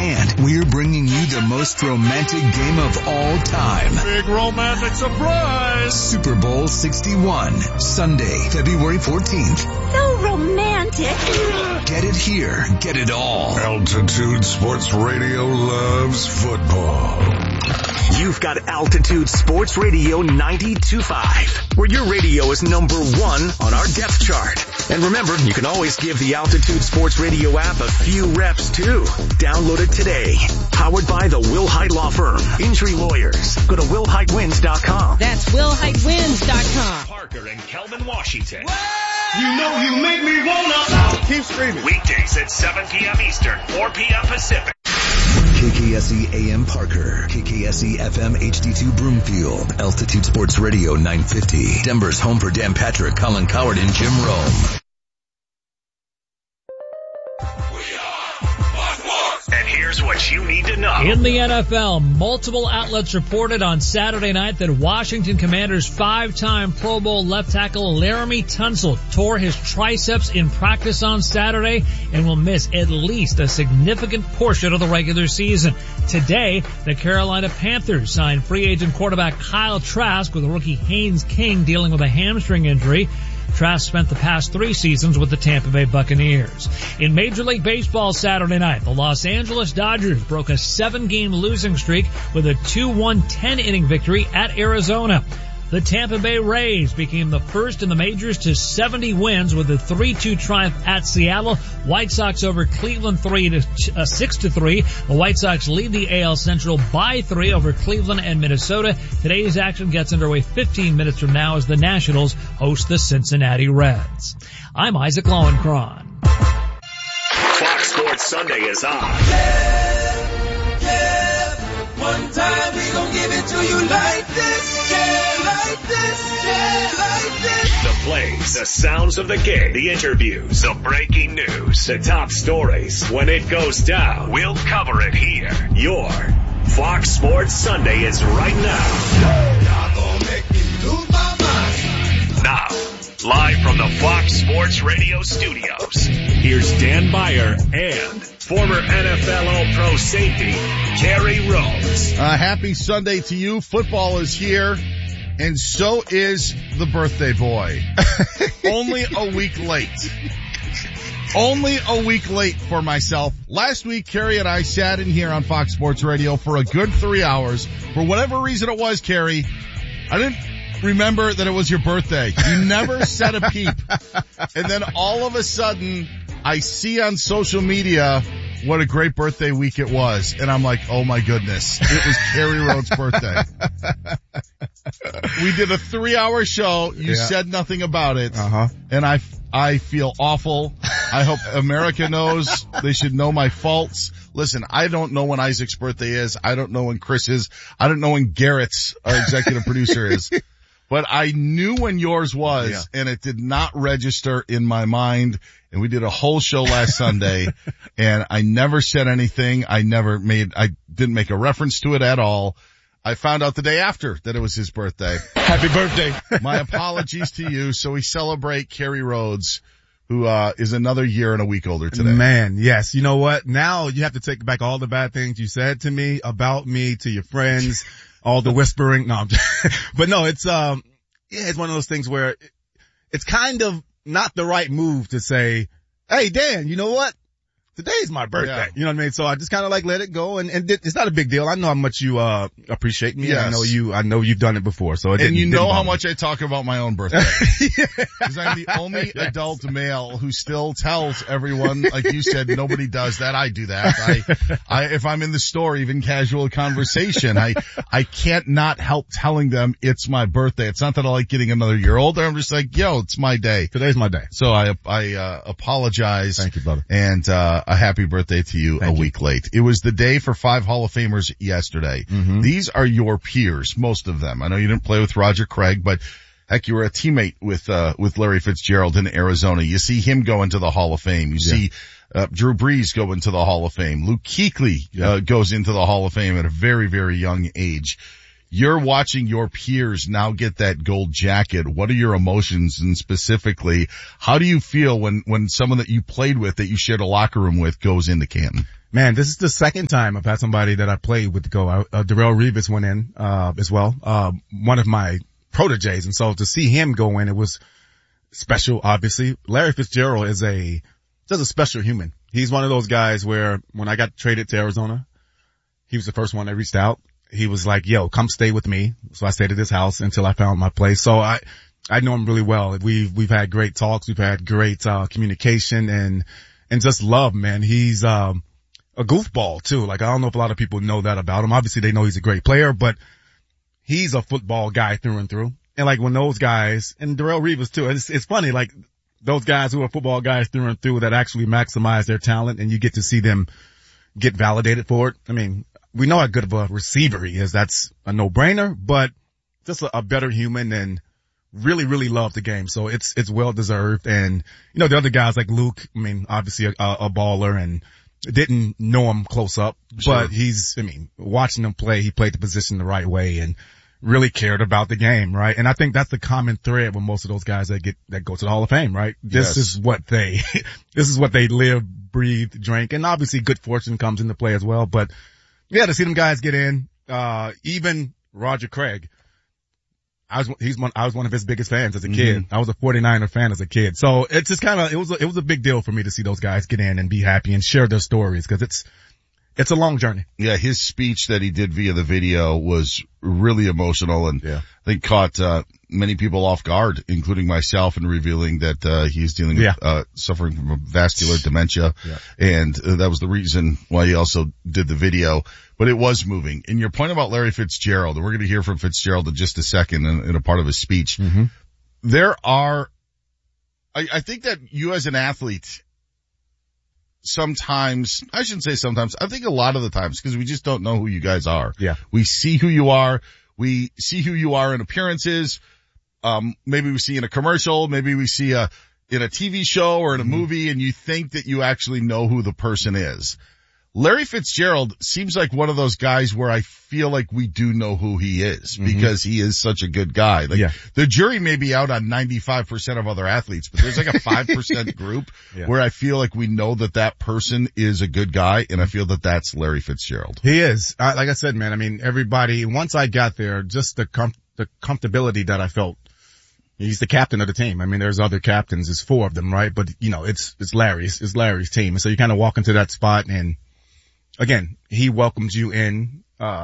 And we're bringing you the most romantic game of all time. Big romantic surprise! Super Bowl 61, Sunday, February 14th. So romantic. Get it here. Get it all. Altitude Sports Radio loves football. You've got Altitude Sports Radio 92.5, where your radio is number one on our depth chart. And remember, you can always give the Altitude Sports Radio app a few reps too. Download it today. Powered by the Will Height Law Firm. Injury lawyers. Go to willheightwins.com. That's willheightwins.com. Parker and Kelvin Washington. You know you make me wanna keep screaming. Weekdays at 7 p.m. Eastern, 4 p.m. Pacific. KKSE AM Parker, KKSE FM HD2 Broomfield, Altitude Sports Radio 950, Denver's home for Dan Patrick, Colin Coward, and Jim Rome. And here's what you need to know. In the NFL, multiple outlets reported on Saturday night that Washington Commanders five-time Pro Bowl left tackle Laramie Tunsil tore his triceps in practice on Saturday and will miss at least a significant portion of the regular season. Today, the Carolina Panthers signed free agent quarterback Kyle Trask with rookie Haynes King dealing with a hamstring injury. Trask spent the past 3 seasons with the Tampa Bay Buccaneers. In Major League Baseball Saturday night, the Los Angeles Dodgers broke a 7-game losing streak with a 2-1 10-inning victory at Arizona. The Tampa Bay Rays became the first in the majors to 70 wins with a 3-2 triumph at Seattle. White Sox over Cleveland 6-3. The White Sox lead the AL Central by 3 over Cleveland and Minnesota. Today's action gets underway 15 minutes from now as the Nationals host the Cincinnati Reds. I'm Isaac Lowenkron. Fox Sports Sunday is on. Yeah. One time we gon' give it to you like this. Yeah, like this. Yeah, like this. The plays, the sounds of the game, the interviews, the breaking news, the top stories. When it goes down, we'll cover it here. Your Fox Sports Sunday is right now. Y'all gon' make me lose my mind. Now, live from the Fox Sports Radio studios, here's Dan Beyer and former NFL All-Pro safety, Kerry Rhodes. Happy Sunday to you. Football is here, and so is the birthday boy. Only a week late. Only a week late for myself. Last week, Kerry and I sat in here on Fox Sports Radio for a good 3 hours. For whatever reason it was, Kerry, I didn't remember that it was your birthday. You never said a peep. And then all of a sudden, I see on social media what a great birthday week it was. And I'm like, oh my goodness, it was Kerry Rhodes' birthday. We did a 3-hour show. You said nothing about it. And I feel awful. I hope America knows. They should know my faults. Listen, I don't know when Isaac's birthday is. I don't know when Chris is. I don't know when Garrett's, our executive producer, is. But I knew when yours was, and it did not register in my mind. And we did a whole show last Sunday, and I never said anything. I didn't make a reference to it at all. I found out the day after that it was his birthday. Happy birthday. My apologies to you. So we celebrate Kerry Rhodes, who is another year and a week older today. Man, yes. You know what? Now you have to take back all the bad things you said to me, about me, to your friends, all the whispering. No, but no, it's it's one of those things where it's kind of not the right move to say, hey, Dan, you know what? Today's my birthday. Yeah. You know what I mean? So I just kind of like let it go, and it's not a big deal. I know how much you appreciate me. Yes. I know you've done it before. So it and how much I talk about my own birthday. Because I'm the only adult male who still tells everyone, like you said, nobody does that. I do that. If I'm in the store, even casual conversation, I can't not help telling them it's my birthday. It's not that I like getting another year older. I'm just like, yo, it's my day. Today's my day. So I apologize. Thank you, brother. And a happy birthday to you. Thank you. Week late. It was the day for 5 Hall of Famers yesterday. Mm-hmm. These are your peers, most of them. I know you didn't play with Roger Craig, but heck, you were a teammate with Larry Fitzgerald in Arizona. You see him go into the Hall of Fame. You see Drew Brees go into the Hall of Fame. Luke Kuechly goes into the Hall of Fame at a very, very young age. You're watching your peers now get that gold jacket. What are your emotions, and specifically, how do you feel when someone that you played with, that you shared a locker room with, goes into Canton? Man, this is the second time I've had somebody that I played with go. Darrelle Revis went in, as well. One of my proteges. And so to see him go in, it was special, obviously. Larry Fitzgerald is just a special human. He's one of those guys where when I got traded to Arizona, he was the first one that reached out. He was like, yo, come stay with me. So I stayed at his house until I found my place. So I know him really well. We've had great talks. We've had great, communication and just love, man. He's, a goofball too. Like, I don't know if a lot of people know that about him. Obviously they know he's a great player, but he's a football guy through and through. And like when those guys, and Darrelle Revis too, it's funny, like those guys who are football guys through and through that actually maximize their talent, and you get to see them get validated for it. I mean, we know how good of a receiver he is. That's a no-brainer, but just a better human and really, really loved the game. So it's well deserved. And, you know, the other guys like Luke, I mean, obviously a baller, and didn't know him close up, but watching him play, he played the position the right way and really cared about the game, right? And I think that's the common thread with most of those guys that go to the Hall of Fame, right? This is what they live, breathe, drink, and obviously good fortune comes into play as well. But yeah, to see them guys get in, even Roger Craig, I was one of his biggest fans as a kid. I was a 49er fan as a kid. So it's just it was a big deal for me to see those guys get in and be happy and share their stories, because it's a long journey. Yeah, his speech that he did via the video was really emotional, and I think caught many people off guard, including myself, in revealing that he's dealing with suffering from vascular dementia, and that was the reason why he also did the video. But it was moving. And your point about Larry Fitzgerald, and we're going to hear from Fitzgerald in just a second in a part of his speech. There are, I think that you as an athlete, sometimes, I shouldn't say sometimes, I think a lot of the times, because we just don't know who you guys are. Yeah. We see who you are. We see who you are in appearances. Maybe we see in a commercial, maybe we see in a TV show or in a movie, and you think that you actually know who the person is. Larry Fitzgerald seems like one of those guys where I feel like we do know who he is, because he is such a good guy. Like, the jury may be out on 95% of other athletes, but there's like a 5% group where I feel like we know that person is a good guy, and I feel that that's Larry Fitzgerald. He is. Like I said, man, I mean, everybody, once I got there, just the comfortability that I felt. He's the captain of the team. I mean, there's other captains. There's 4 of them, right? But, you know, it's Larry's team. And so you kind of walk into that spot, and again, he welcomes you in,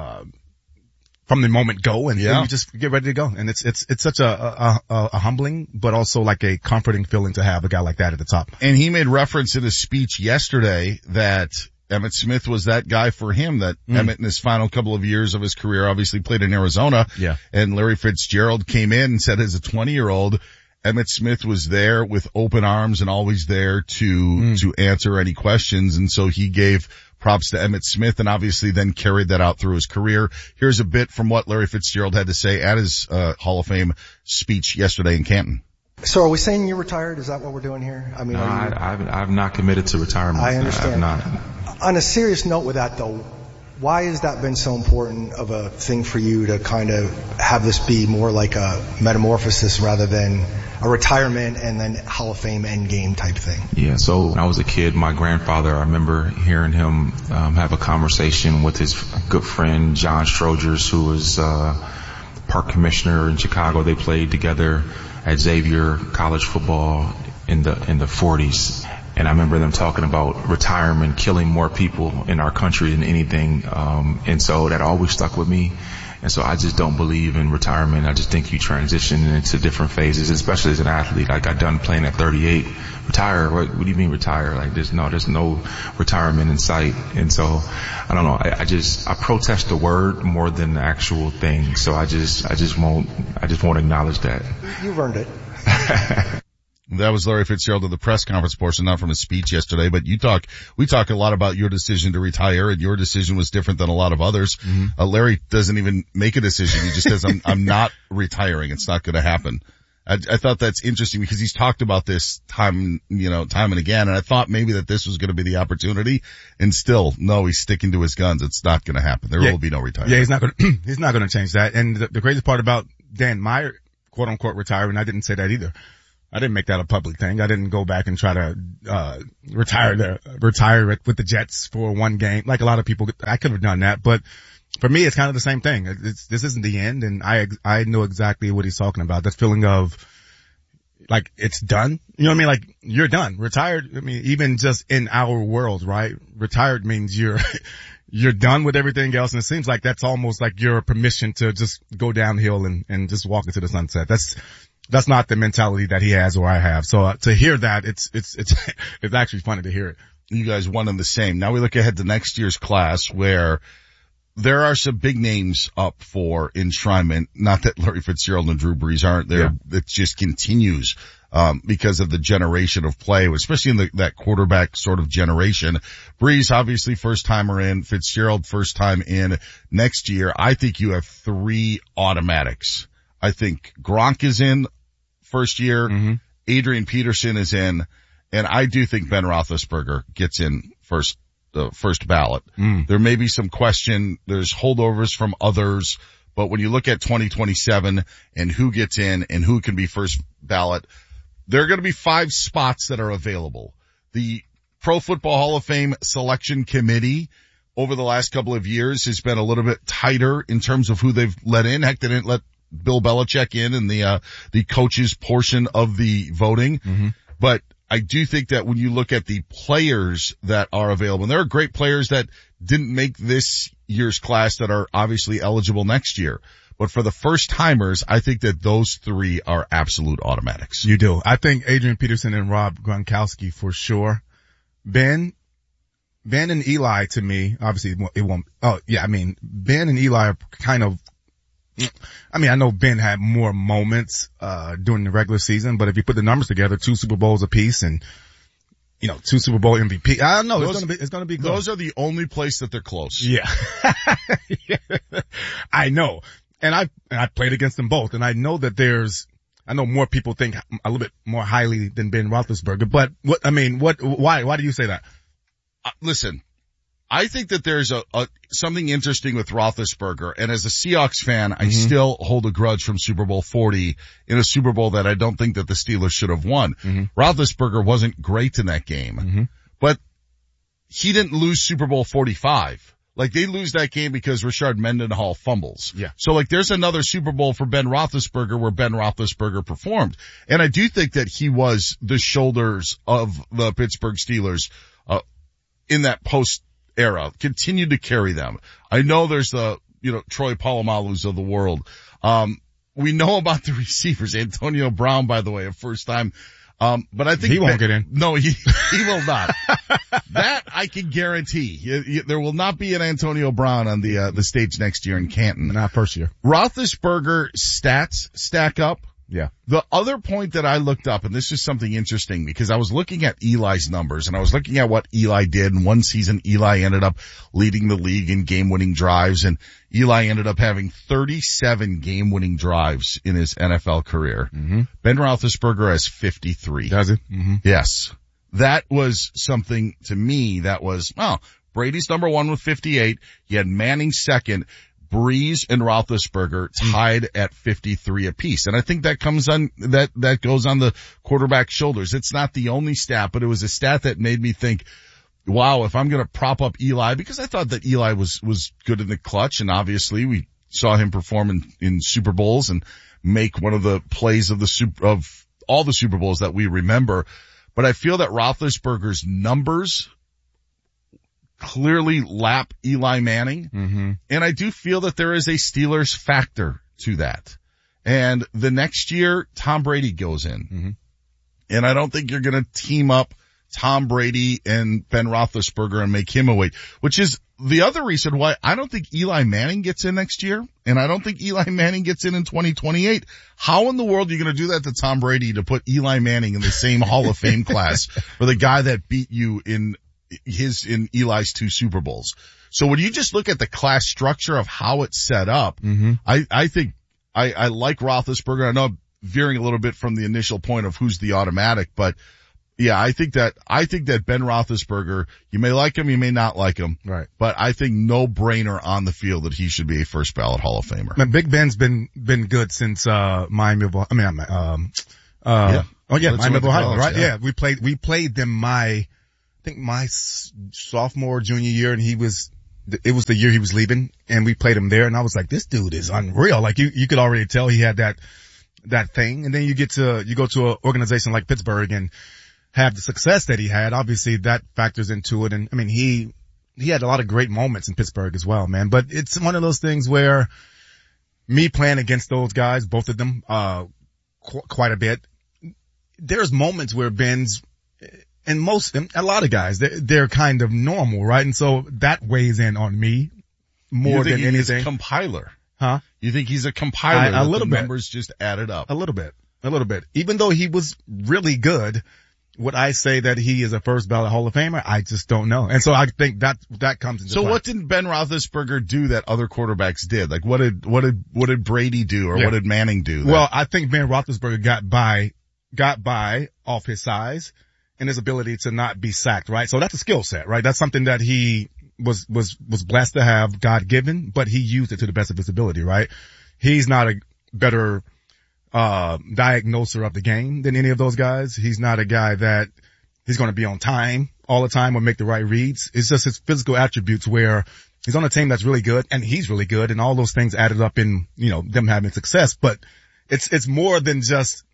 from the moment go, and then you just get ready to go. And it's such a humbling, but also like a comforting feeling to have a guy like that at the top. And he made reference in his speech yesterday that Emmitt Smith was that guy for him, that Emmitt in his final couple of years of his career obviously played in Arizona. Yeah. And Larry Fitzgerald came in and said as a 20-year-old, Emmitt Smith was there with open arms and always there to answer any questions. And so he gave props to Emmitt Smith, and obviously then carried that out through his career. Here's a bit from what Larry Fitzgerald had to say at his Hall of Fame speech yesterday in Canton. So are we saying you're retired? Is that what we're doing here? I mean, no, I've not committed to retirement. I understand. I have not. On a serious note with that, though, why has that been so important of a thing for you to kind of have this be more like a metamorphosis rather than a retirement and then Hall of Fame end game type thing? Yeah, so when I was a kid, my grandfather, I remember hearing him have a conversation with his good friend John Strogers, who was park commissioner in Chicago. They played together at Xavier college football in the 40s. And I remember them talking about retirement killing more people in our country than anything. And so that always stuck with me. And so I just don't believe in retirement. I just think you transition into different phases, especially as an athlete. I got done playing at 38. Retire? What do you mean retire? Like there's no retirement in sight. And so I don't know. I protest the word more than the actual thing. So I just won't acknowledge that. You've earned it. That was Larry Fitzgerald of the press conference portion, not from his speech yesterday, but we talk a lot about your decision to retire, and your decision was different than a lot of others. Larry doesn't even make a decision. He just says, I'm not retiring. It's not going to happen. I thought that's interesting because he's talked about this time and again, and I thought maybe that this was going to be the opportunity, and still, no, he's sticking to his guns. It's not going to happen. There will be no retirement. Yeah, he's not going to change that. And the craziest part about Dan Meyer, quote unquote, retiring, I didn't say that either. I didn't make that a public thing. I didn't go back and try to, retire with the Jets for one game. Like a lot of people, I could have done that, but for me, it's kind of the same thing. This isn't the end, and I know exactly what he's talking about. That feeling of, like, it's done. You know what I mean? Like, you're done. Retired, I mean, even just in our world, right? Retired means you're done with everything else, and it seems like that's almost like your permission to just go downhill and just walk into the sunset. That's not the mentality that he has or I have. So to hear that, it's actually funny to hear it. You guys one and the same. Now we look ahead to next year's class where there are some big names up for enshrinement. Not that Larry Fitzgerald and Drew Brees aren't there. Yeah. It just continues, because of the generation of play, especially in that quarterback sort of generation. Brees, obviously first timer in. Fitzgerald, first time in. Next year, I think you have 3 automatics. I think Gronk is in first year. Mm-hmm. Adrian Peterson is in. And I do think Ben Roethlisberger gets in first ballot. There may be some question. There's holdovers from others, but when you look at 2027 and who gets in and who can be first ballot, there are going to be 5 spots that are available. The Pro Football Hall of Fame selection committee over the last couple of years has been a little bit tighter in terms of who they've let in. Heck, they didn't let Bill Belichick in the coaches portion of the voting. Mm-hmm. But I do think that when you look at the players that are available, and there are great players that didn't make this year's class that are obviously eligible next year. But for the first timers, I think that those 3 are absolute automatics. You do. I think Adrian Peterson and Rob Gronkowski for sure. Ben and Eli, to me, obviously it won't. Oh yeah, I mean, Ben and Eli are kind of, I mean, I know Ben had more moments during the regular season, but if you put the numbers together, 2 Super Bowls apiece and, 2 Super Bowl MVP. I don't know. It's gonna be close. Those are the only place that they're close. Yeah. I know. And I played against them both, and I know that I know more people think a little bit more highly than Ben Roethlisberger, but why do you say that? Listen, I think that there's something interesting with Roethlisberger, and as a Seahawks fan, I still hold a grudge from Super Bowl 40 in a Super Bowl that I don't think that the Steelers should have won. Mm-hmm. Roethlisberger wasn't great in that game, but he didn't lose Super Bowl 45. Like, they lose that game because Rashard Mendenhall fumbles. Yeah. So, like, there's another Super Bowl for Ben Roethlisberger where Ben Roethlisberger performed. And I do think that he was the shoulders of the Pittsburgh Steelers, in that post era, continued to carry them. I know there's the, Troy Polamalu's of the world. We know about the receivers. Antonio Brown, by the way, a first time. But I think he won't get in. No, he will not. That I can guarantee. There will not be an Antonio Brown on the stage next year in Canton. Not first year. Roethlisberger stats stack up. Yeah. The other point that I looked up, and this is something interesting because I was looking at Eli's numbers and I was looking at what Eli did. In one season, Eli ended up leading the league in game-winning drives, and Eli ended up having 37 game-winning drives in his NFL career. Mm-hmm. Ben Roethlisberger has 53. Does it? Mm-hmm. Yes. That was something to me that was, Brady's number 1 with 58. You had Manning second. Brees and Roethlisberger tied at 53 apiece. And I think that goes on the quarterback's shoulders. It's not the only stat, but it was a stat that made me think, wow, if I'm going to prop up Eli, because I thought that Eli was good in the clutch, and obviously we saw him perform in Super Bowls and make one of the plays of all the Super Bowls that we remember. But I feel that Roethlisberger's numbers clearly lap Eli Manning. Mm-hmm. And I do feel that there is a Steelers factor to that. And the next year, Tom Brady goes in. Mm-hmm. And I don't think you're going to team up Tom Brady and Ben Roethlisberger and make him a weight, which is the other reason why I don't think Eli Manning gets in next year. And I don't think Eli Manning gets in 2028. How in the world are you going to do that to Tom Brady to put Eli Manning in the same Hall of Fame class for the guy that beat you in Eli's 2 Super Bowls? So when you just look at the class structure of how it's set up, I think I like Roethlisberger. I know veering a little bit from the initial point of who's the automatic, but yeah, I think that Ben Roethlisberger, you may like him, you may not like him. Right. But I think no brainer on the field that he should be a first ballot Hall of Famer. Man, Big Ben's been good since, Miami of, Miami of Ohio, right? Yeah. We played them my sophomore, junior year, and it was the year he was leaving, and we played him there, and I was like, this dude is unreal. Like you could already tell he had that thing, and then you go to an organization like Pittsburgh and have the success that he had. Obviously that factors into it, and I mean, he had a lot of great moments in Pittsburgh as well, man, but it's one of those things where me playing against those guys, both of them, quite a bit, there's moments where Ben's, and a lot of guys, they're kind of normal, right? And so that weighs in on me more than anything. He's a compiler? Huh? You think he's a compiler? A little bit. Numbers just added up. A little bit. Even though he was really good, would I say that he is a first ballot Hall of Famer? I just don't know. And so I think that comes into play. So what did Ben Roethlisberger do that other quarterbacks did? Like what did Brady do, or what did Manning do? Well, I think Ben Roethlisberger got by off his size and his ability to not be sacked, right? So that's a skill set, right? That's something that he was blessed to have, God given, but he used it to the best of his ability, right? He's not a better diagnoser of the game than any of those guys. He's not a guy that he's going to be on time all the time or make the right reads. It's just his physical attributes where he's on a team that's really good and he's really good, and all those things added up in, them having success. But it's more than just,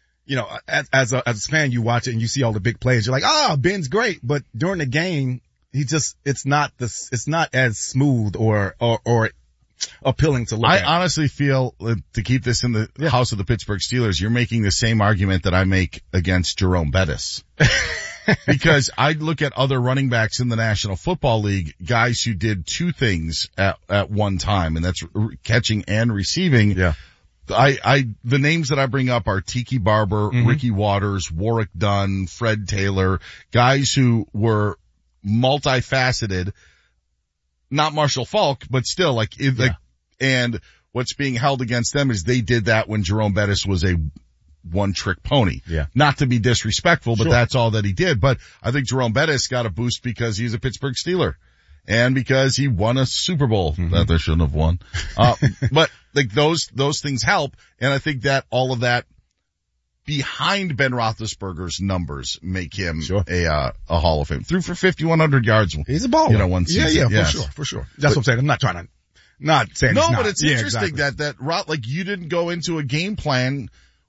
as a fan, you watch it and you see all the big plays. You're like, Ben's great. But during the game, it's not as smooth or appealing to look at. I honestly feel, to keep this in the house of the Pittsburgh Steelers, you're making the same argument that I make against Jerome Bettis. Because I look at other running backs in the National Football League, guys who did two things at one time, and that's catching and receiving. Yeah. The names that I bring up are Tiki Barber, Ricky Waters, Warwick Dunn, Fred Taylor, guys who were multifaceted. Not Marshall Faulk, but still and what's being held against them is they did that when Jerome Bettis was a one-trick pony. Yeah. Not to be disrespectful, but Sure. That's all that he did. But I think Jerome Bettis got a boost because he's a Pittsburgh Steeler. And because he won a Super Bowl that they shouldn't have won. But those things help. And I think that all of that behind Ben Roethlisberger's numbers make him a Hall of Fame. Threw for 5,100 yards. He's a baller. One season. Yeah, for sure. That's what I'm saying. I'm not trying to, not saying no, it's but it's interesting exactly. that you didn't go into a game plan.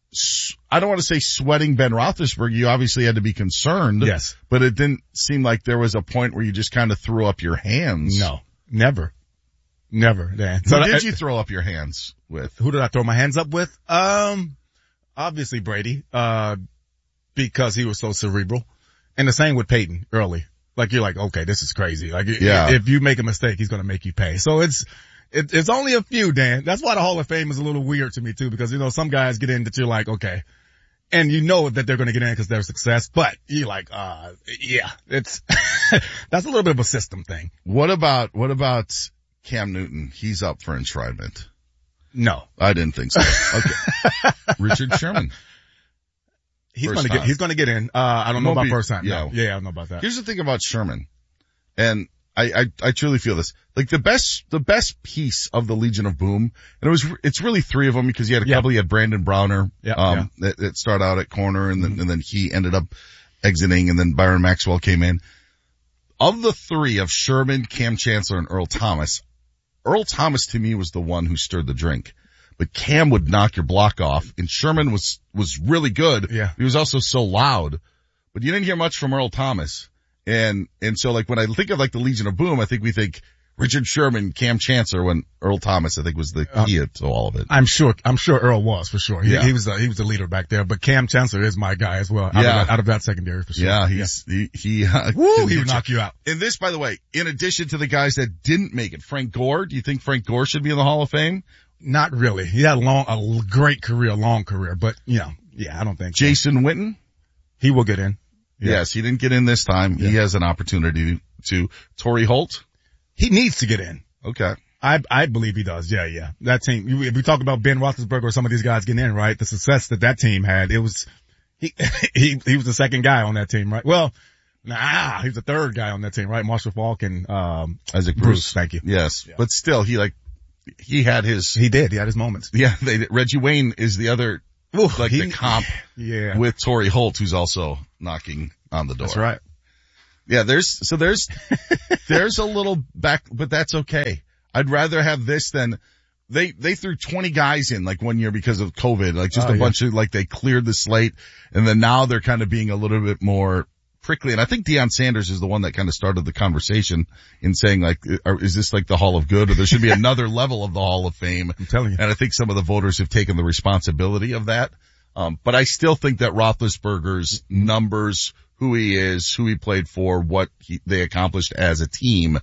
I don't want to say sweating Ben Roethlisberger. You obviously had to be concerned. Yes. But it didn't seem like there was a point where you just kind of threw up your hands. No, never, Dan. Who did you throw up your hands with? Who did I throw my hands up with? Obviously Brady, because he was so cerebral. And the same with Peyton early. Like you're like, okay, this is crazy. Like if you make a mistake, he's going to make you pay. So it's only a few, Dan. That's why the Hall of Fame is a little weird to me too, because some guys get in that you're like, okay. And you know that they're going to get in because they're success, but you're like, it's, that's a little bit of a system thing. What about Cam Newton? He's up for enshrinement. No. I didn't think so. Okay. Richard Sherman. He's going to get in. I don't know about first time. Yeah. No. Yeah, I don't know about that. Here's the thing about Sherman. And I truly feel this. Like the best piece of the Legion of Boom, and it's really three of them because you had a couple. You had Brandon Browner, that started out at corner and then he ended up exiting, and then Byron Maxwell came in. Of the three of Sherman, Cam Chancellor, and Earl Thomas to me was the one who stirred the drink. But Cam would knock your block off, and Sherman was really good. Yeah. He was also so loud. But you didn't hear much from Earl Thomas. And so like when I think of like the Legion of Boom, I think we think Richard Sherman, Cam Chancellor, when Earl Thomas I think was the key to all of it. I'm sure Earl was for sure. He was the leader back there, but Cam Chancellor is my guy as well. Out of that secondary for sure. Yeah, he would knock you out. And this, by the way, in addition to the guys that didn't make it, Frank Gore, do you think Frank Gore should be in the Hall of Fame? Not really. He had a great career, long career, but I don't think Jason Witten? He will get in. Yeah. Yes, he didn't get in this time. Yeah. He has an opportunity to. Torrey Holt? He needs to get in. Okay. I believe he does. Yeah. That team, if we talk about Ben Roethlisberger or some of these guys getting in, right? The success that team had, it was, he was the second guy on that team, right? Well, he was the third guy on that team, right? Marshall Faulk and, Isaac Bruce. Thank you. Yes. Yeah. But still, he had his moments. Yeah. Reggie Wayne is the other, the comp with Torrey Holt, who's also knocking on the door. That's right. Yeah, there's a little back, but that's okay. I'd rather have this than they threw 20 guys in like one year because of COVID, like just a bunch of, like they cleared the slate, and then now they're kind of being a little bit more prickly. And I think Deion Sanders is the one that kind of started the conversation in saying like, is this like the Hall of Good, or there should be another level of the Hall of Fame? I'm telling you. And I think some of the voters have taken the responsibility of that. But I still think that Roethlisberger's numbers, who he is, who he played for, what they accomplished as a team,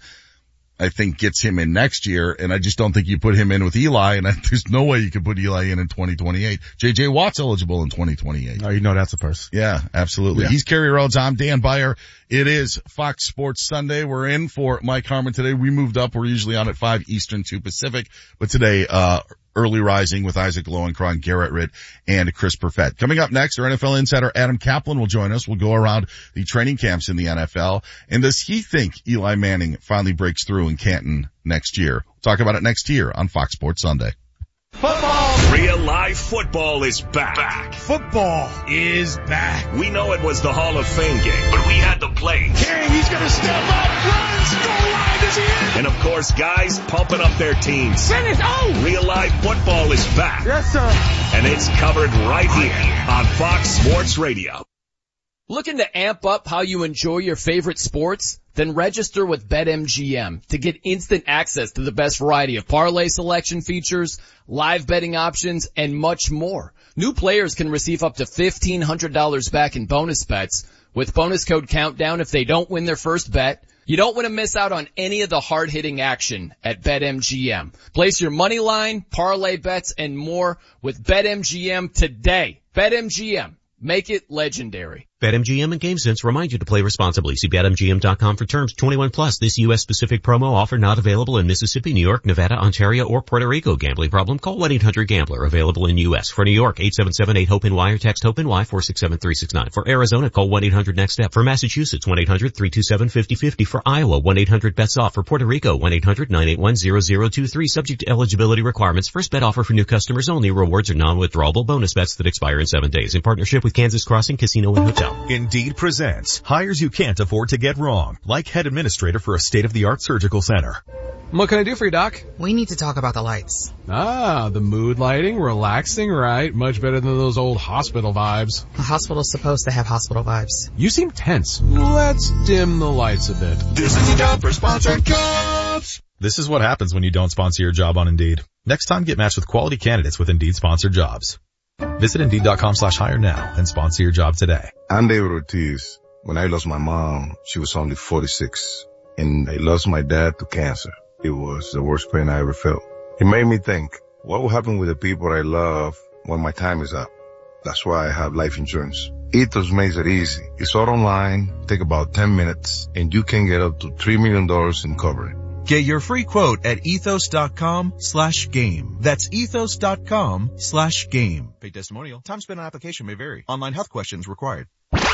I think gets him in next year. And I just don't think you put him in with Eli, and there's no way you could put Eli in 2028. J.J. Watt's eligible in 2028. Oh, you know that's a first. Yeah, absolutely. Yeah. He's Kerry Rhodes. I'm Dan Beyer. It is Fox Sports Sunday. We're in for Mike Harmon today. We moved up. We're usually on at 5 Eastern, 2 Pacific. But today, early rising with Isaac Lowenkron, Garrett Ritt, and Chris Perfett. Coming up next, our NFL insider Adam Kaplan will join us. We'll go around the training camps in the NFL. And does he think Eli Manning finally breaks through in Canton next year? We'll talk about it next year on Fox Sports Sunday. Football! Real live football is back. Football is back. We know it was the Hall of Fame game, but we had to play. King, he's gonna step up, runs, goal line, is he in? And of course, guys pumping up their teams. Finish, Real live football is back. Yes, sir. And it's covered right here on Fox Sports Radio. Looking to amp up how you enjoy your favorite sports? Then register with BetMGM to get instant access to the best variety of parlay selection features, live betting options, and much more. New players can receive up to $1,500 back in bonus bets with bonus code Countdown if they don't win their first bet. You don't want to miss out on any of the hard-hitting action at BetMGM. Place your money line, parlay bets, and more with BetMGM today. BetMGM. Make it legendary. BetMGM and GameSense remind you to play responsibly. See BetMGM.com for terms. 21 plus. This U.S.-specific promo offer not available in Mississippi, New York, Nevada, Ontario, or Puerto Rico. Gambling problem? Call 1-800-GAMBLER. Available in U.S. For New York, 877-8-HOPE-NY or text HOPE-NY 467-369. For Arizona, call 1-800-NEXT-STEP. For Massachusetts, 1-800-327-5050. For Iowa, 1-800-BETS-OFF. For Puerto Rico, 1-800-981-0023. Subject to eligibility requirements. First bet offer for new customers only. Rewards are non-withdrawable bonus bets that expire in 7 days. In partnership with Kansas Crossing Casino and Hotel. Indeed presents hires you can't afford to get wrong, like head administrator for a state-of-the-art surgical center. What can I do for you, Doc? We need to talk about the lights. Ah, the mood lighting, relaxing, right? Much better than those old hospital vibes. A hospital's supposed to have hospital vibes. You seem tense. Let's dim the lights a bit. This is your job for sponsored jobs. This is what happens when you don't sponsor your job on Indeed. Next time, get matched with quality candidates with Indeed sponsored jobs. Visit Indeed.com/hire now and sponsor your job today. I'm David Ortiz. When I lost my mom, she was only 46, and I lost my dad to cancer. It was the worst pain I ever felt. It made me think, what will happen with the people I love when my time is up? That's why I have life insurance. Ethos makes it easy. It's all online, take about 10 minutes, and you can get up to $3 million in coverage. Get your free quote at ethos.com/game. That's ethos.com/game. Paid testimonial. Time spent on application may vary. Online health questions required.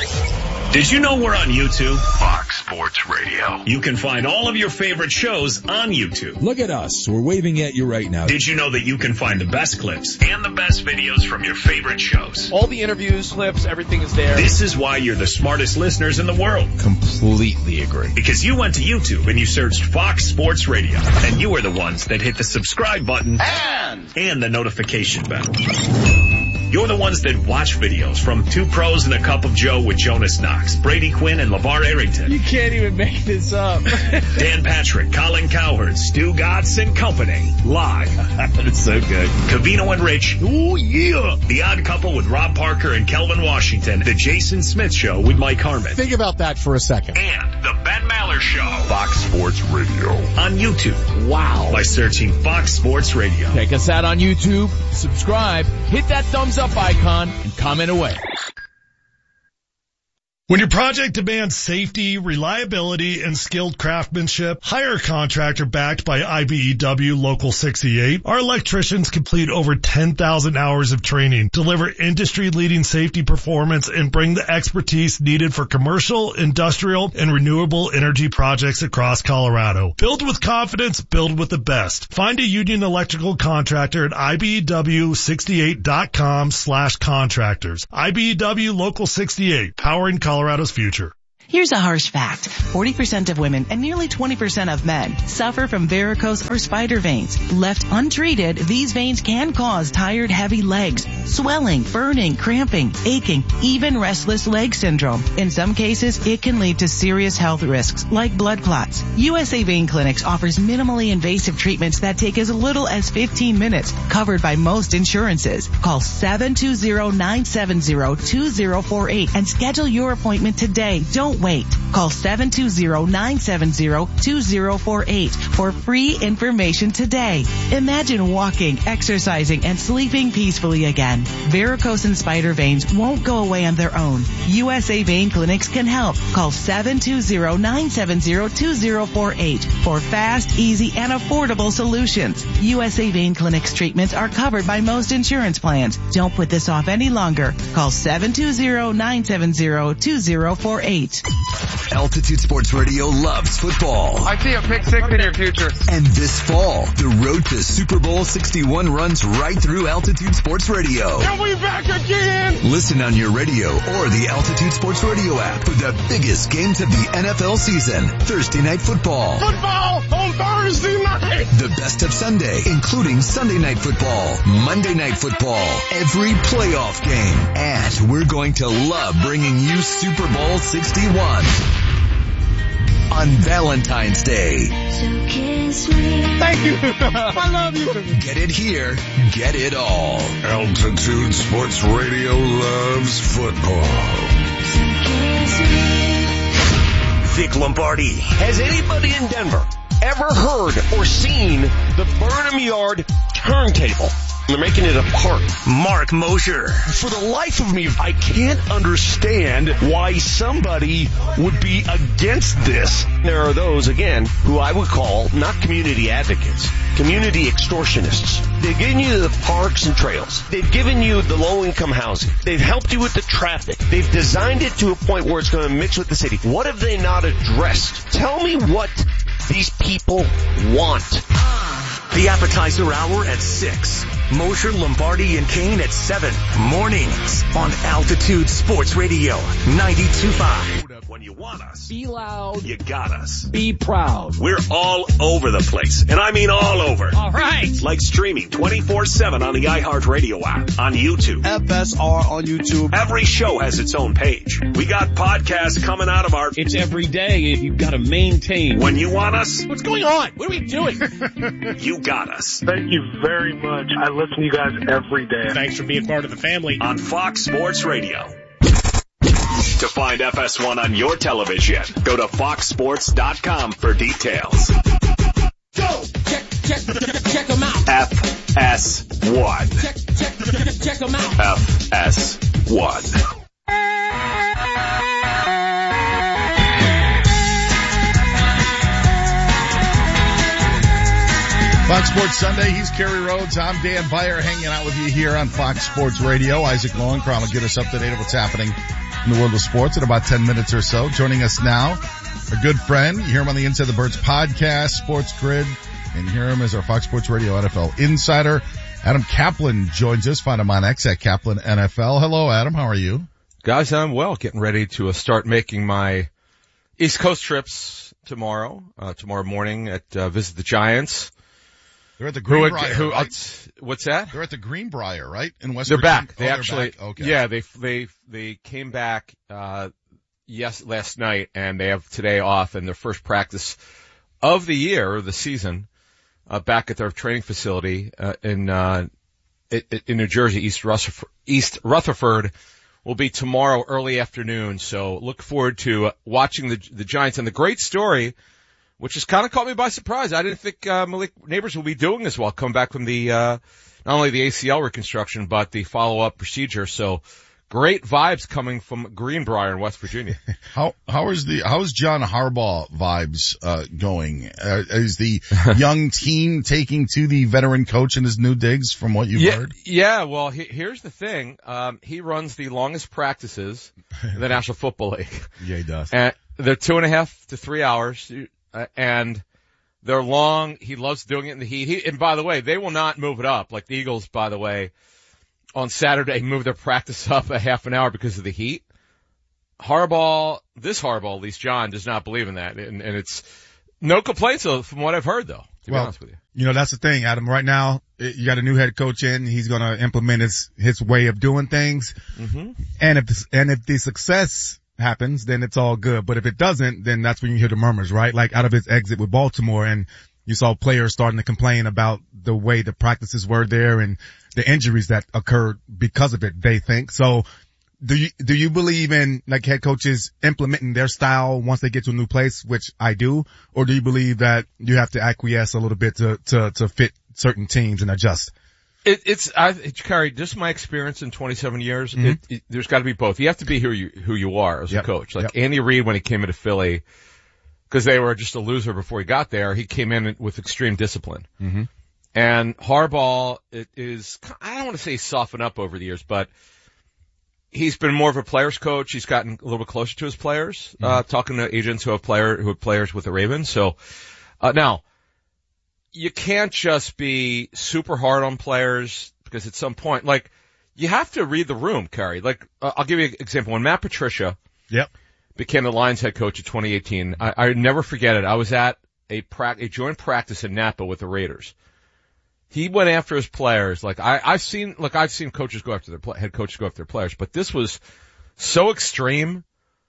Did you know we're on YouTube? Fox Sports Radio. You can find all of your favorite shows on YouTube. Look at us. We're waving at you right now. Did you know that you can find the best clips and the best videos from your favorite shows? All the interviews, clips, everything is there. This is why you're the smartest listeners in the world. Completely agree. Because you went to YouTube and you searched Fox Sports Radio. And you were the ones that hit the subscribe button and the notification bell. You're the ones that watch videos from Two Pros and a Cup of Joe with Jonas Knox, Brady Quinn, and LeVar Arrington. You can't even make this up. Dan Patrick, Colin Cowherd, Stu Gatz, and company. Live. That's so good. Covino and Rich. Oh, yeah. The Odd Couple with Rob Parker and Kelvin Washington. The Jason Smith Show with Mike Harmon. Think about that for a second. And the Ben Maller Show. Fox Sports Radio. On YouTube. Wow. By searching Fox Sports Radio. Check us out on YouTube. Subscribe. Hit that thumbs up icon and comment away. When your project demands safety, reliability, and skilled craftsmanship, hire a contractor backed by IBEW Local 68. Our electricians complete over 10,000 hours of training, deliver industry-leading safety performance, and bring the expertise needed for commercial, industrial, and renewable energy projects across Colorado. Build with confidence, build with the best. Find a union electrical contractor at IBEW68.com/contractors. IBEW Local 68, powering Colorado's future. Here's a harsh fact. 40% of women and nearly 20% of men suffer from varicose or spider veins. Left untreated, these veins can cause tired, heavy legs, swelling, burning, cramping, aching, even restless leg syndrome. In some cases, it can lead to serious health risks like blood clots. USA Vein Clinics offers minimally invasive treatments that take as little as 15 minutes, covered by most insurances. Call 720-970-2048 and schedule your appointment today. Don't wait. Call 720-970-2048 for free information today. Imagine walking, exercising, and sleeping peacefully again. Varicose and spider veins won't go away on their own. USA Vein Clinics can help. Call 720-970-2048 for fast, easy, and affordable solutions. USA Vein Clinics treatments are covered by most insurance plans. Don't put this off any longer. Call 720-970-2048. Altitude Sports Radio loves football. I see a pick six in your future. And this fall, the road to Super Bowl 61 runs right through Altitude Sports Radio. And we back again! Listen on your radio or the Altitude Sports Radio app for the biggest games of the NFL season. Thursday Night Football. Football on Thursday night! The best of Sunday, including Sunday Night Football, Monday Night Football, every playoff game. And we're going to love bringing you Super Bowl 61 on Valentine's Day. Thank you. I love you. Get it here. Get it all. Altitude Sports Radio loves football. Vic Lombardi. Has anybody in Denver ever heard or seen the Burnham Yard turntable? They're making it a park. Mark Mosher. For the life of me, I can't understand why somebody would be against this. There are those, again, who I would call not community advocates, community extortionists. They've given you the parks and trails. They've given you the low-income housing. They've helped you with the traffic. They've designed it to a point where it's going to mix with the city. What have they not addressed? Tell me what these people want. The appetizer hour at 6. Mosher, Lombardi, and Kane at 7. Mornings on Altitude Sports Radio 92.5. When you want us, Be loud. you got us. Be proud. We're all over the place, and I mean all over. All right. Like streaming 24/7 on the iHeartRadio app, on YouTube. FSR on YouTube. Every show has its own page. We got podcasts coming out of our... It's every day. You've got to maintain. When you want us, What's going on? What are we doing? you got us. Thank you very much. I listen to you guys every day. Thanks for being part of the family. On Fox Sports Radio. To find FS1 on your television, go to foxsports.com for details. Go! Check them out. FS1. Check them out. FS1. Fox Sports Sunday. He's Kerry Rhodes. I'm Dan Beyer, hanging out with you here on Fox Sports Radio. Isaac Lowenkron will get us up to date on what's happening in the world of sports in about 10 minutes or so. Joining us now, our good friend. You hear him on the Inside the Birds podcast, Sports Grid, and you hear him as our Fox Sports Radio NFL insider. Adam Kaplan joins us. Find him on X at Kaplan NFL. Hello, Adam. How are you? Guys, I'm well. Getting ready to start making my East Coast trips tomorrow. Tomorrow morning at visit the Giants. They're at the Greenbrier, right? What's that? They're at the Greenbrier, right? In West Virginia. They're back. They actually, back? Okay. Yeah, they came back, last night, and they have today off, and their first practice of the year, or the season, back at their training facility, in New Jersey, East Rutherford, will be tomorrow early afternoon. So look forward to watching the Giants, and the great story, which has kind of caught me by surprise. I didn't think Malik Neighbors will be doing this well, come back from the not only the ACL reconstruction, but the follow-up procedure. So great vibes coming from Greenbrier in West Virginia. How is John Harbaugh vibes, going? Is the young team taking to the veteran coach and his new digs from what you've heard? Yeah, well, here's the thing. He runs the longest practices in the National Football League. Yeah, he does. And they're 2.5 to 3 hours, and they're long. He loves doing it in the heat. And by the way, they will not move it up. Like the Eagles, by the way, on Saturday moved their practice up a half an hour because of the heat. Harbaugh, at least John, does not believe in that. And it's no complaints from what I've heard, though, to be honest with you. You know, that's the thing, Adam. Right now, you got a new head coach in. He's going to implement his way of doing things. Mm-hmm. And if the success happens, then it's all good. But if it doesn't, then that's when you hear the murmurs, right? Like out of his exit with Baltimore, and you saw players starting to complain about the way the practices were there and the injuries that occurred because of it, they think. So do you believe in like head coaches implementing their style once they get to a new place, which I do, or do you believe that you have to acquiesce a little bit to fit certain teams and adjust? It's Kerry, just my experience in 27 years, there's got to be both. You have to be who you are as a coach. Like Andy Reid, when he came into Philly, because they were just a loser before he got there, he came in with extreme discipline. Mm-hmm. And Harbaugh is, I don't want to say he's softened up over the years, but he's been more of a player's coach. He's gotten a little bit closer to his players, talking to agents who have players with the Ravens. So, now, you can't just be super hard on players because at some point, like, you have to read the room, Kerry. Like, I'll give you an example. When Matt Patricia became the Lions head coach in 2018, I never forget it. I was at a joint practice in Napa with the Raiders. He went after his players. Like, I've seen coaches go after head coaches go after their players, but this was so extreme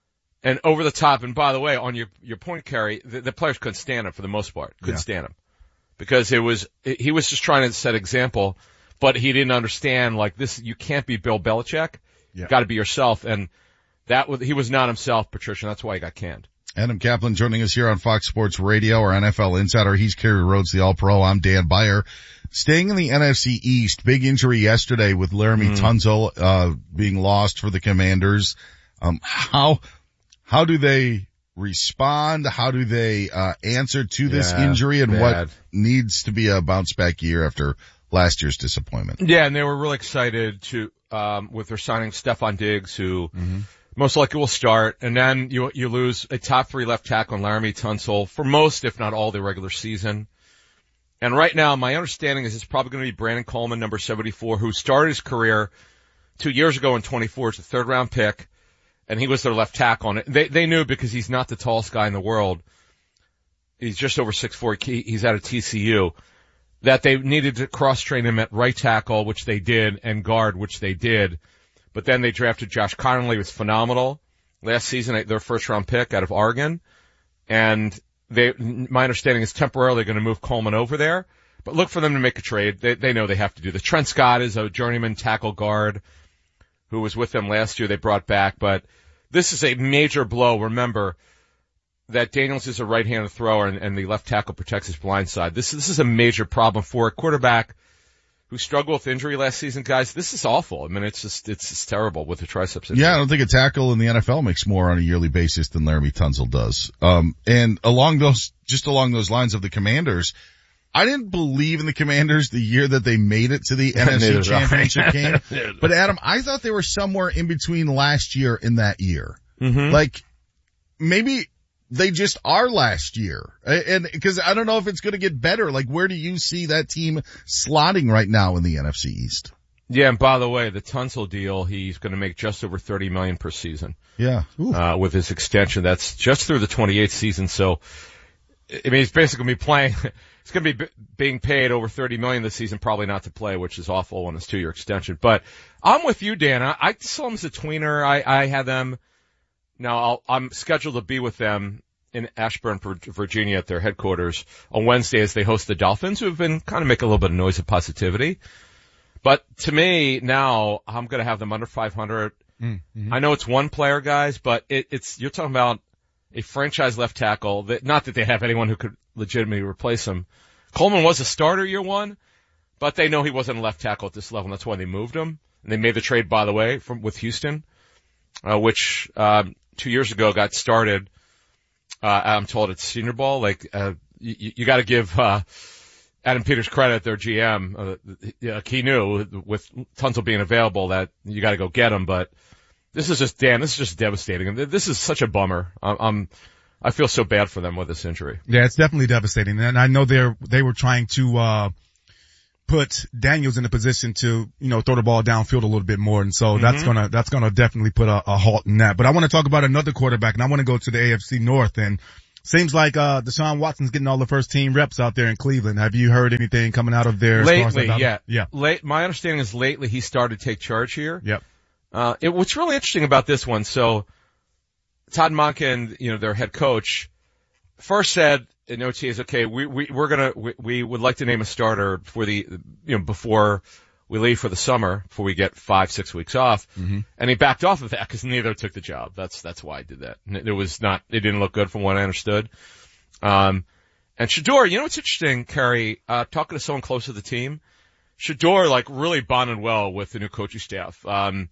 and over the top. And by the way, on your point, Kerry, the players couldn't stand him for the most part. Couldn't stand him. Because he was just trying to set example, but he didn't understand, like, this, you can't be Bill Belichick. You gotta be yourself. And he was not himself, Patricia, and that's why he got canned. Adam Kaplan joining us here on Fox Sports Radio, our NFL insider. He's Kerry Rhodes, the All-Pro. I'm Dan Beyer. Staying in the NFC East, big injury yesterday with Laramie Tunsil, being lost for the Commanders. How do they respond? How do they answer to this injury, and what needs to be a bounce back year after last year's disappointment? Yeah, and they were really excited to with their signing Stephon Diggs, who most likely will start, and then you lose a top 3 left tackle on Laramie Tunsil for most, if not all, the regular season. And right now, my understanding is it's probably going to be Brandon Coleman, number 74, who started his career 2 years ago in 24 as a 3rd round pick. And he was their left tackle on it. They knew, because he's not the tallest guy in the world. He's just over 6'4". He's out of TCU. That they needed to cross-train him at right tackle, which they did, and guard, which they did. But then they drafted Josh Connolly, who was phenomenal last season, their 1st round pick out of Oregon. And my understanding is temporarily going to move Coleman over there. But look for them to make a trade. They know they have to do this. Trent Scott is a journeyman tackle guard who was with them last year. They brought back, but this is a major blow. Remember that Daniels is a right-handed thrower, and the left tackle protects his blind side. This is a major problem for a quarterback who struggled with injury last season, guys. This is awful. I mean, it's just terrible with the triceps injury. Yeah, I don't think a tackle in the NFL makes more on a yearly basis than Laramie Tunsil does. And along those lines of the Commanders, I didn't believe in the Commanders the year that they made it to the NFC Championship game. But Adam, I thought they were somewhere in between last year and that year. Mm-hmm. Like, maybe they just are last year. And because I don't know if it's going to get better. Like, where do you see that team slotting right now in the NFC East? Yeah, and by the way, the Tunsil deal, he's going to make just over $30 million per season. Yeah. With his extension. That's just through the 28th season. So, I mean, he's basically going to be playing. He's going to be being paid over $30 million this season, probably not to play, which is awful on his 2-year extension. But I'm with you, Dan. I saw him as a tweener. I had them. Now I'm scheduled to be with them in Ashburn, Virginia, at their headquarters on Wednesday as they host the Dolphins, who have been kind of making a little bit of noise of positivity. But to me, now I'm going to have them under 500. Mm-hmm. I know it's one player, guys, but you're talking about a franchise left tackle that, not that they have anyone who could legitimately replace him. Coleman was a starter year 1, but they know he wasn't a left tackle at this level, and that's why they moved him. And they made the trade, by the way, with Houston, which 2 years ago got started. I'm told it's Senior Bowl. You got to give Adam Peters credit, their GM. He knew with Tunsil being available that you got to go get him. But this is just devastating. This is such a bummer. I feel so bad for them with this injury. Yeah, it's definitely devastating. And I know they were trying to put Daniels in a position to, throw the ball downfield a little bit more. And so that's gonna definitely put a halt in that. But I want to talk about another quarterback, and I want to go to the AFC North. And seems like Deshaun Watson's getting all the first team reps out there in Cleveland. Have you heard anything coming out of there? Lately, yeah. My understanding is lately he started to take charge here. Yep. What's really interesting about this one, so Todd Monken, their head coach, first said in OTAs, okay, we would like to name a starter for before we leave for the summer, before we get 5-6 weeks off. Mm-hmm. And he backed off of that because neither took the job. That's why I did that. It didn't look good from what I understood. And Shedeur, what's interesting, Kerry, talking to someone close to the team, Shedeur, really bonded well with the new coaching staff.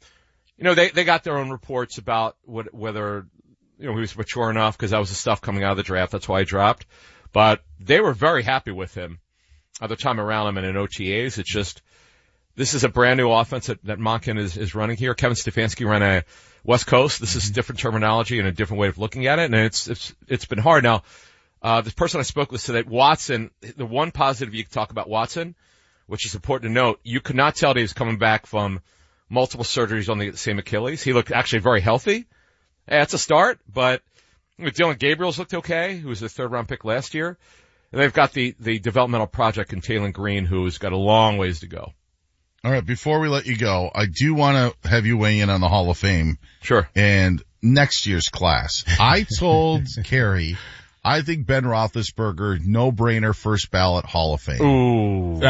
They got their own reports about whether, he was mature enough because that was the stuff coming out of the draft. That's why he dropped. But they were very happy with him the time around him and in OTAs. It's just, this is a brand new offense that Monken is running here. Kevin Stefanski ran a West Coast. This is different terminology and a different way of looking at it. And it's been hard. Now, this person I spoke with said that Watson, the one positive you can talk about Watson, which is important to note, you could not tell that he was coming back from multiple surgeries on the same Achilles. He looked actually very healthy. That's a start, but Dylan Gabriel's looked okay, who was a third-round pick last year. And they've got the developmental project in Taylon Green, who's got a long ways to go. All right, before we let you go, I do want to have you weigh in on the Hall of Fame. Sure. And next year's class. I told Kerry, I think Ben Roethlisberger, no-brainer, first ballot Hall of Fame. Ooh.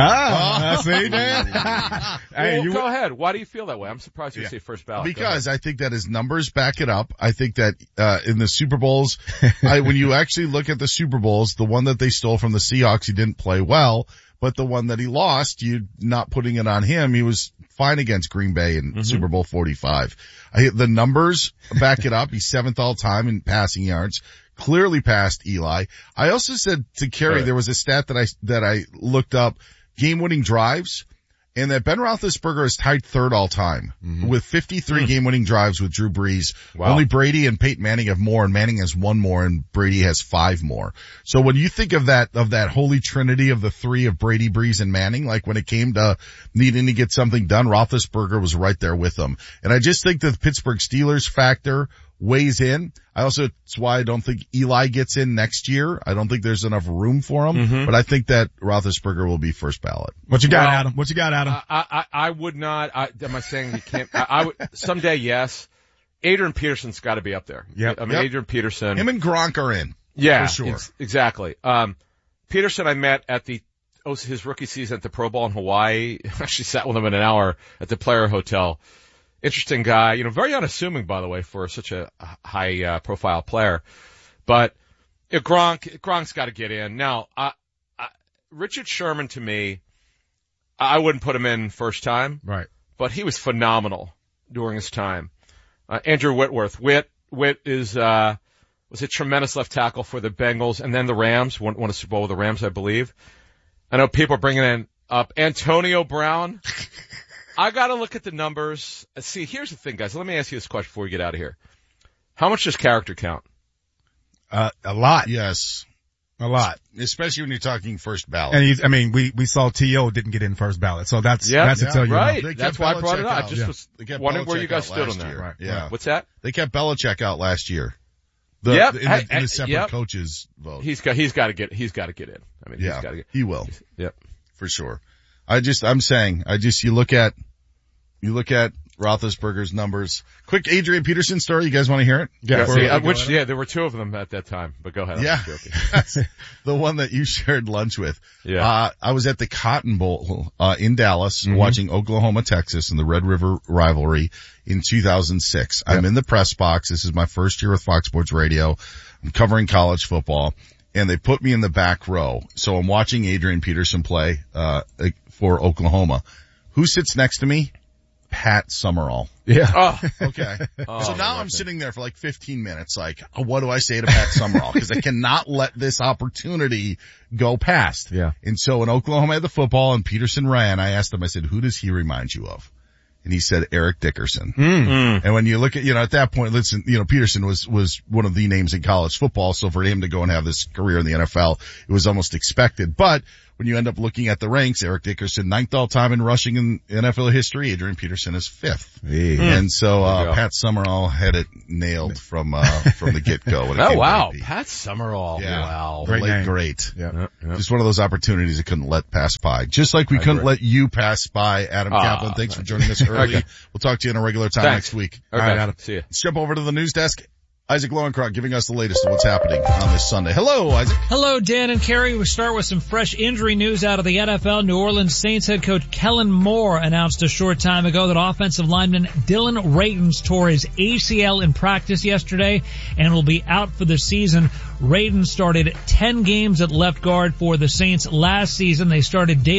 See that? Go ahead. Why do you feel that way? I'm surprised you say first ballot. Because I think that his numbers back it up. I think that, in the Super Bowls, when you actually look at the Super Bowls, the one that they stole from the Seahawks, he didn't play well, but the one that he lost, you're not putting it on him. He was fine against Green Bay in Super Bowl 45. The numbers back it up. He's seventh all time in passing yards. Clearly passed Eli. I also said to Kerry, there was a stat that I looked up, game-winning drives, and that Ben Roethlisberger is tied third all time with 53 game-winning drives with Drew Brees. Wow. Only Brady and Peyton Manning have more, and Manning has one more, and Brady has 5 more. So when you think of that holy trinity of the three of Brady, Brees, and Manning, when it came to needing to get something done, Roethlisberger was right there with them. And I just think that the Pittsburgh Steelers factor weighs in. That's why I don't think Eli gets in next year. I don't think there's enough room for him, but I think that Roethlisberger will be first ballot. What you got, Adam? What you got, Adam? I would not, am I saying you can't, I would, someday yes. Adrian Peterson's gotta be up there. Yep. Adrian Peterson. Him and Gronk are in. Yeah. For sure. Exactly. Peterson I met at his rookie season at the Pro Bowl in Hawaii. Actually sat with him in an hour at the Player Hotel. Interesting guy, very unassuming, by the way, for such a high profile player. But Gronk's got to get in. Now, Richard Sherman, to me, I wouldn't put him in first time, right? But he was phenomenal during his time. Andrew Whitworth, Whit was a tremendous left tackle for the Bengals and then the Rams. Won a Super Bowl with the Rams, I believe. I know people are bringing up Antonio Brown. I gotta look at the numbers. See, here's the thing, guys. Let me ask you this question before we get out of here. How much does character count? A lot. Yes. A lot. Especially when you're talking first ballot. And we saw T.O. didn't get in first ballot. So that's to tell you. Right. No. That's why I brought it up. I just was wondering where you guys stood on that. Right. Yeah. What's that? They kept Belichick out last year. In the separate coaches vote. He's got to get in. He's got to get. He will. Yep. For sure. You look at Roethlisberger's numbers. Quick Adrian Peterson story. You guys want to hear it? Yeah. There were 2 of them at that time, but go ahead. Yeah. The one that you shared lunch with. Yeah. I was at the Cotton Bowl, in Dallas watching Oklahoma, Texas in the Red River rivalry in 2006. Yep. I'm in the press box. This is my first year with Fox Sports Radio. I'm covering college football and they put me in the back row. So I'm watching Adrian Peterson play, for Oklahoma. Who sits next to me? Pat Summerall. Yeah. Oh, Okay. Oh, So now I I'm sitting there for like 15 minutes like, what do I say to Pat Summerall? Because I cannot let this opportunity go past. Yeah. And so when Oklahoma had the football and Peterson ran, I asked him, I said, who does he remind you of? And he said Eric Dickerson. And when you look at, at that point, listen, Peterson was one of the names in college football. So for him to go and have this career in the NFL, it was almost expected. But when you end up looking at the ranks, Eric Dickerson, 9th all time in rushing in NFL history. Adrian Peterson is 5th. And so, Pat Summerall had it nailed from the get-go. Oh, wow. Pat Summerall. Yeah. Wow. Great. Yeah. Just one of those opportunities I couldn't let pass by. Just like we couldn't let you pass by, Adam Kaplan. Thanks for joining us early. Okay. We'll talk to you in a regular time next week. Okay. All right, Adam. See you. Let's jump over to the news desk. Isaac Lowenkron giving us the latest of what's happening on this Sunday. Hello, Isaac. Hello, Dan and Kerry. We start with some fresh injury news out of the NFL. New Orleans Saints head coach Kellen Moore announced a short time ago that offensive lineman Dylan Radins tore his ACL in practice yesterday and will be out for the season. Radins started 10 games at left guard for the Saints last season. They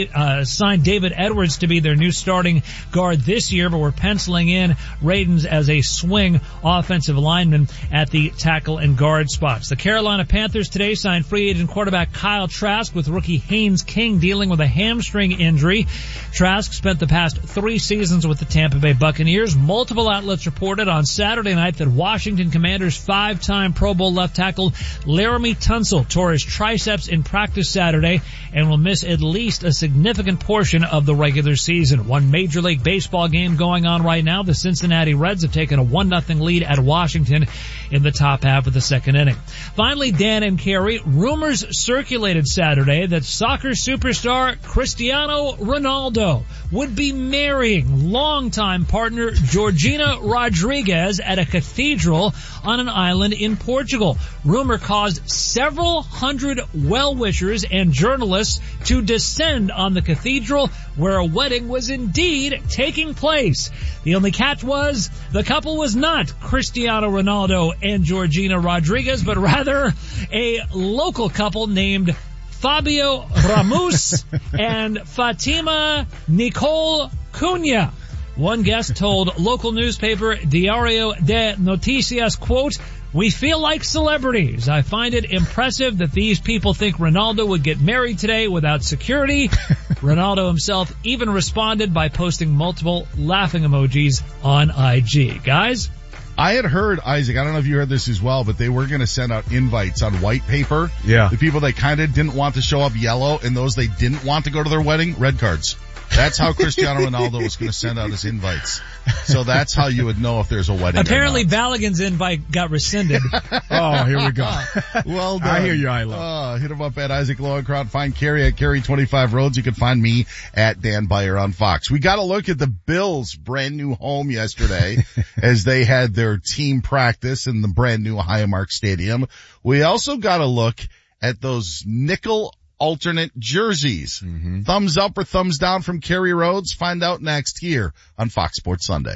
signed David Edwards to be their new starting guard this year, but we're penciling in Radins as a swing offensive lineman at the tackle and guard spots. The Carolina Panthers today signed free agent quarterback Kyle Trask, with rookie Haynes King dealing with a hamstring injury. Trask spent the past 3 seasons with the Tampa Bay Buccaneers. Multiple outlets reported on Saturday night that Washington Commanders 5-time Pro Bowl left tackle Laramie Tunsil tore his triceps in practice Saturday and will miss at least a significant portion of the regular season. One Major League Baseball game going on right now. The Cincinnati Reds have taken a 1-0 lead at Washington in the top half of the second inning. Finally, Dan and Kerry, rumors circulated Saturday that soccer superstar Cristiano Ronaldo would be marrying longtime partner Georgina Rodriguez at a cathedral on an island in Portugal. Rumor caused several hundred well-wishers and journalists to descend on the cathedral where a wedding was indeed taking place. The only catch was the couple was not Cristiano Ronaldo and Georgina Rodriguez, but rather a local couple named Fabio Ramos and Fatima Nicole Cunha. One guest told local newspaper Diario de Noticias, quote, "We feel like celebrities. I find it impressive that these people think Ronaldo would get married today without security." Ronaldo himself even responded by posting multiple laughing emojis on IG. Guys? I had heard, Isaac, I don't know if you heard this as well, but they were going to send out invites on white paper. Yeah. The people that kind of didn't want to show up, yellow, and those they didn't want to go to their wedding, red cards. That's how Cristiano Ronaldo was going to send out his invites. So that's how you would know if there's a wedding. Apparently Balogun's invite got rescinded. Oh, here we go. Well done. I hear you, Ilo. Hit him up at Isaac Lowenkron. Find Kerry at Kerry25 Roads. You can find me at Dan Beyer on Fox. We got a look at the Bills' brand new home yesterday as they had their team practice in the brand new Highmark Stadium. We also got a look at those nickel alternate jerseys. Mm-hmm. Thumbs up or thumbs down from Kerry Rhodes? Find out next here on Fox Sports Sunday.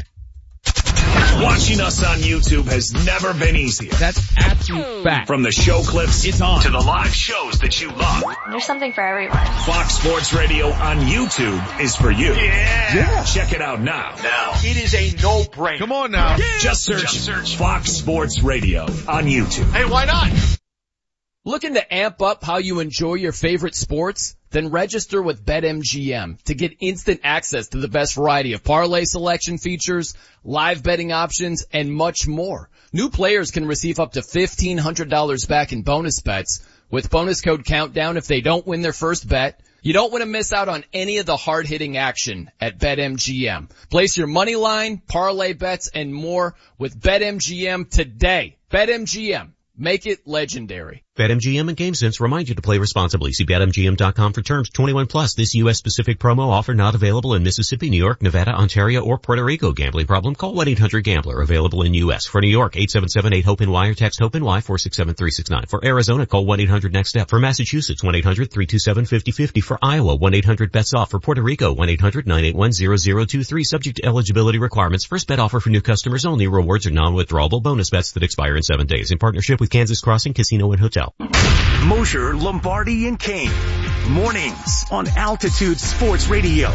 Watching us on YouTube has never been easier. That's absolute fact. From the show clips it's on to the live shows that you love. There's something for everyone. Fox Sports Radio on YouTube is for you. Yeah. Check it out now. It is a no-brainer. Come on now. Yeah. Just search Fox Sports Radio on YouTube. Hey, why not? Looking to amp up how you enjoy your favorite sports? Then register with BetMGM to get instant access to the best variety of parlay selection features, live betting options, and much more. New players can receive up to $1,500 back in bonus bets with bonus code Countdown if they don't win their first bet. You don't want to miss out on any of the hard-hitting action at BetMGM. Place your money line, parlay bets, and more with BetMGM today. BetMGM. Make it legendary. BetMGM and GameSense remind you to play responsibly. See BetMGM.com for terms. 21 plus. This U.S. specific promo offer not available in Mississippi, New York, Nevada, Ontario, or Puerto Rico. Gambling problem? Call 1-800-GAMBLER. Available in U.S. For New York, 877-8-HOPE-NY or text HOPE-NY 467-369. For Arizona, call 1-800-NEXT-STEP. For Massachusetts, 1-800-327-5050. For Iowa, 1-800-BETS-OFF. For Puerto Rico, 1-800-981-0023. Subject to eligibility requirements. First bet offer for new customers only. Rewards are non-withdrawable bonus bets that expire in 7 days. In partnership with Kansas Crossing Casino and Hotel. Mosher, Lombardi, and Kane. Mornings on Altitude Sports Radio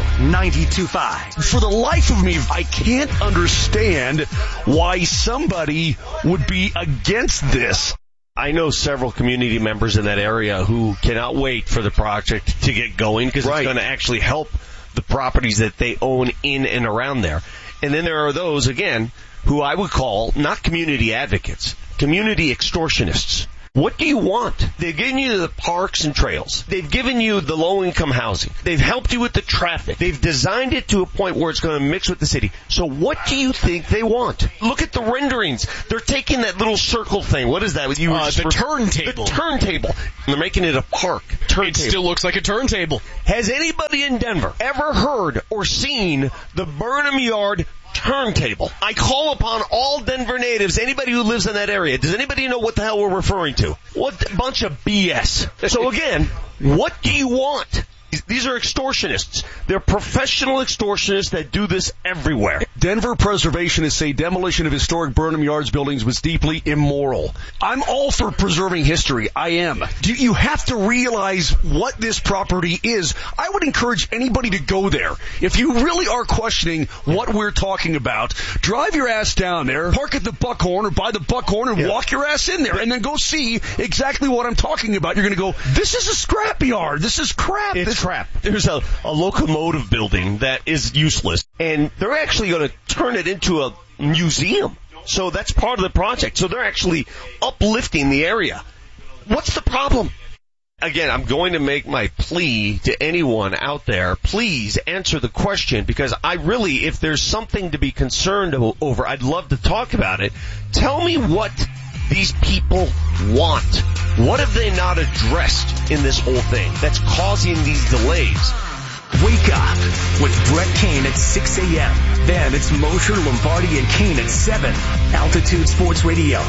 92.5. For the life of me, I can't understand why somebody would be against this. I know several community members in that area who cannot wait for the project to get going because it's going to actually help the properties that they own in and around there. And then there are those, again, who I would call not community advocates, community extortionists. What do you want? They've given you the parks and trails. They've given you the low-income housing. They've helped you with the traffic. They've designed it to a point where it's going to mix with the city. So what do you think they want? Look at the renderings. They're taking that little circle thing. What is that? The turntable. The turntable. They're making it a park. It still looks like a turntable. Has anybody in Denver ever heard or seen the Burnham Yard turntable? I call upon all Denver natives, anybody who lives in that area. Does anybody know what the hell we're referring to? What bunch of BS. So again, what do you want? These are extortionists. They're professional extortionists that do this everywhere. Denver preservationists say demolition of historic Burnham Yards buildings was deeply immoral. I'm all for preserving history. I am. You have to realize what this property is. I would encourage anybody to go there. If you really are questioning what we're talking about, drive your ass down there, park at the Buckhorn or by the Buckhorn and walk your ass in there and then go see exactly what I'm talking about. You're going to go, this is a scrapyard. This is crap. It's crap. There's a locomotive building that is useless, and they're actually going to turn it into a museum. So that's part of the project. So they're actually uplifting the area. What's the problem? Again, I'm going to make my plea to anyone out there. Please answer the question, because I really, if there's something to be concerned over, I'd love to talk about it. Tell me what these people want. What have they not addressed in this whole thing that's causing these delays? Wake up with Brett Kane at 6 a.m. Then it's Mosher, Lombardi, and Kane at 7. Altitude Sports Radio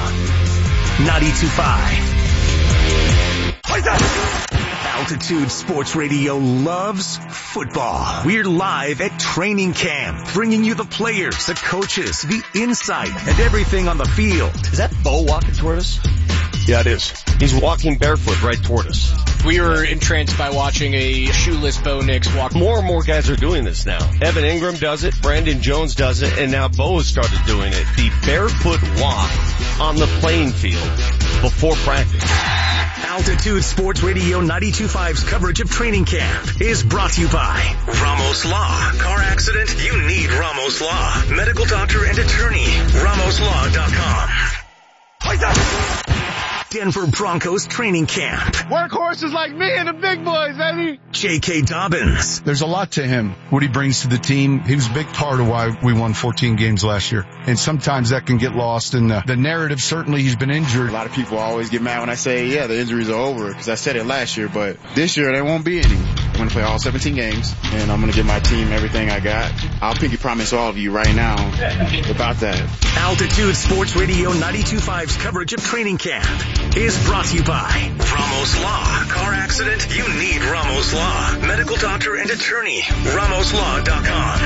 92.5. Altitude Sports Radio loves football. We're live at training camp, bringing you the players, the coaches, the insight, and everything on the field. Is that Bo walking toward us? Yeah, it is. He's walking barefoot right toward us. We were entranced by watching a shoeless Bo Nix walk. More and more guys are doing this now. Evan Ingram does it, Brandon Jones does it, and now Bo has started doing it. The barefoot walk on the playing field before practice. Altitude Sports Radio 92.5's coverage of training camp is brought to you by Ramos Law. Car accident? You need Ramos Law. Medical doctor and attorney. RamosLaw.com. Denver Broncos training camp. Workhorses like me and the big boys, baby. J.K. Dobbins. There's a lot to him, what he brings to the team. He was a big part of why we won 14 games last year. And sometimes that can get lost in the narrative. Certainly he's been injured. A lot of people always get mad when I say, yeah, the injuries are over, because I said it last year, but this year there won't be any. I'm going to play all 17 games, and I'm going to give my team everything I got. I'll pinky promise all of you right now about that. Altitude Sports Radio 92.5's coverage of training camp is brought to you by Ramos Law. Car accident? You need Ramos Law. Medical doctor and attorney. RamosLaw.com.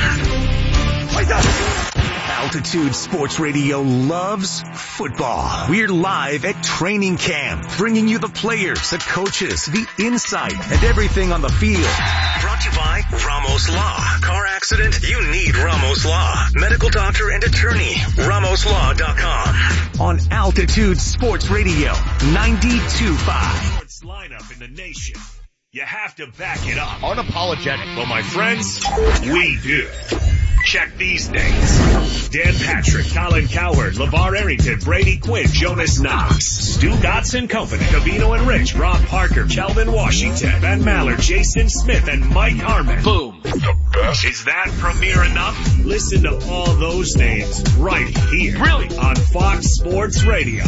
Altitude Sports Radio loves football. We're live at training camp, bringing you the players, the coaches, the insight, and everything on the field. Brought to you by Ramos Law. Car accident? You need Ramos Law. Medical doctor and attorney. RamosLaw.com. On Altitude Sports Radio 92.5. Lineup in the nation. You have to back it up. Unapologetic. Well, my friends, we do. Check these names. Dan Patrick, Colin Cowherd, LeVar Arrington, Brady Quinn, Jonas Knox, Stu Dotson Company, Cavino and Rich, Rob Parker, Kelvin Washington, Ben Maller, Jason Smith, and Mike Harmon. Boom. The best. Is that premiere enough? Listen to all those names right here. Really? On Fox Sports Radio.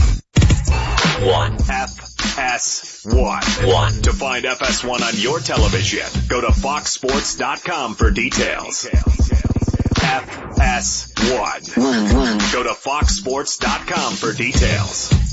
FS1. To find FS1 on your television, go to foxsports.com for details. FS1. Go to foxsports.com for details.